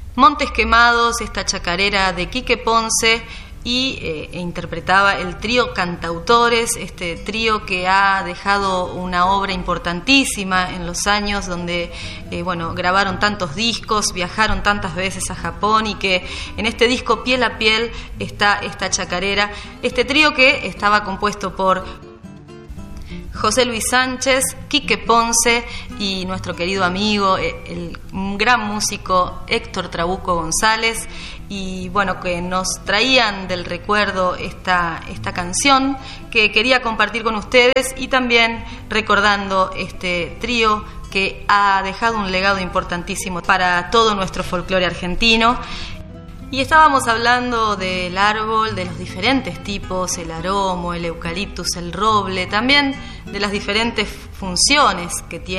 Montes Quemados, esta chacarera de Quique Ponce, y interpretaba el trío Cantautores, este trío que ha dejado una obra importantísima en los años, donde grabaron tantos discos, viajaron tantas veces a Japón, y que en este disco Piel a Piel está esta chacarera, este trío que estaba compuesto por José Luis Sánchez, Quique Ponce y nuestro querido amigo, el gran músico Héctor Trabuco González, y que nos traían del recuerdo esta canción que quería compartir con ustedes, y también recordando este trío que ha dejado un legado importantísimo para todo nuestro folclore argentino. Y estábamos hablando del árbol, de los diferentes tipos, el aromo, el eucaliptus, el roble, también de las diferentes funciones que tiene